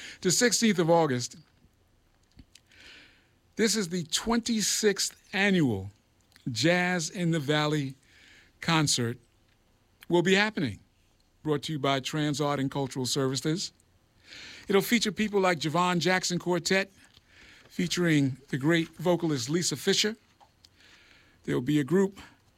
to 16th of August. This is the 26th annual Jazz in the Valley concert. Will be happening. Brought to you by Trans Art and Cultural Services. It'll feature people like Javon Jackson Quartet, featuring the great vocalist Lisa Fisher. There'll be a group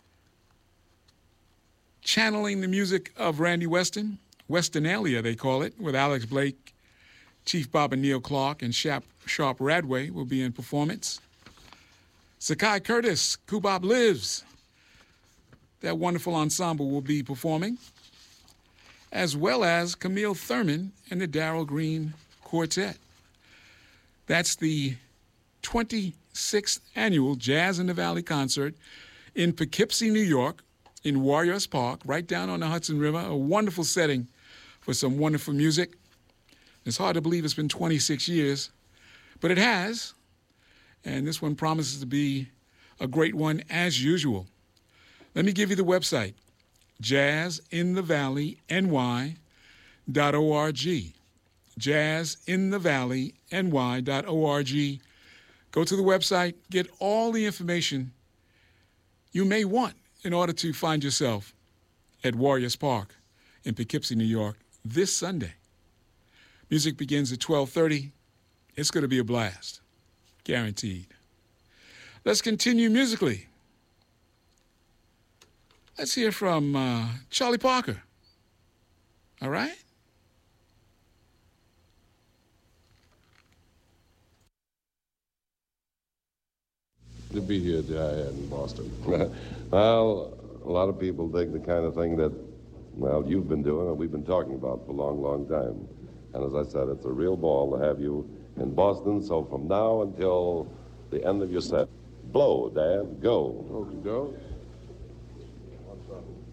channeling the music of Randy Weston, Westonalia they call it, with Alex Blake, Chief Bob and Neil Clark, and Sharp Radway will be in performance. Sakai Curtis, Kubab Lives, that wonderful ensemble will be performing, as well as Camille Thurman and the Darrell Green Quartet. That's the 26th annual Jazz in the Valley concert in Poughkeepsie, New York, in Warriors Park, right down on the Hudson River. A wonderful setting for some wonderful music. It's hard to believe it's been 26 years, but it has. And this one promises to be a great one as usual. Let me give you the website, jazzinthevalleyny.org. jazzinthevalleyny.org. Go to the website, get all the information you may want in order to find yourself at Warriors Park in Poughkeepsie, New York, this Sunday. Music begins at 12:30. It's going to be a blast, guaranteed. Let's continue musically. Let's hear from Charlie Parker. All right? To be here in Boston. Well, a lot of people dig the kind of thing that, well, you've been doing and we've been talking about for a long, long time. And as I said, it's a real ball to have you in Boston. So from now until the end of your set, blow, Dad, go. Okey-doke.